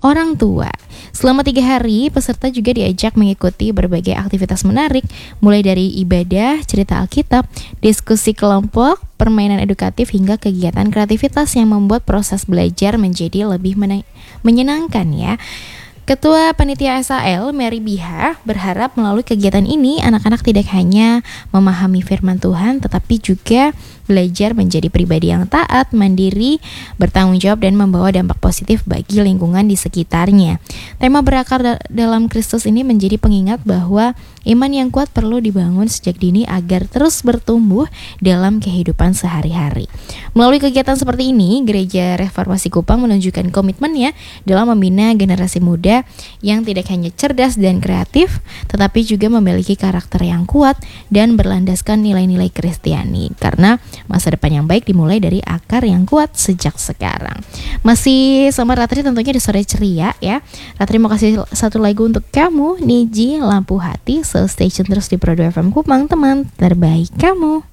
orang tua. Selama 3 hari, peserta juga diajak mengikuti berbagai aktivitas menarik, mulai dari ibadah, cerita Alkitab, diskusi kelompok, permainan edukatif, hingga kegiatan kreativitas yang membuat proses belajar menjadi lebih menyenangkan ya. Ketua Panitia SAL, Mary Biha, berharap melalui kegiatan ini anak-anak tidak hanya memahami firman Tuhan, tetapi juga belajar menjadi pribadi yang taat, mandiri, bertanggung jawab, dan membawa dampak positif bagi lingkungan di sekitarnya. Tema berakar dalam Kristus ini menjadi pengingat bahwa iman yang kuat perlu dibangun sejak dini agar terus bertumbuh dalam kehidupan sehari-hari. Melalui kegiatan seperti ini, Gereja Reformasi Kupang menunjukkan komitmennya dalam membina generasi muda yang tidak hanya cerdas dan kreatif, tetapi juga memiliki karakter yang kuat dan berlandaskan nilai-nilai Kristiani. Karena masa depan yang baik dimulai dari akar yang kuat sejak sekarang. Masih sama Ratri tentunya di sore ceria ya. Ratri mau kasih satu lagu untuk kamu, Niji, Lampu Hati. So stay tune terus di Pro 2 FM Kupang, teman terbaik kamu.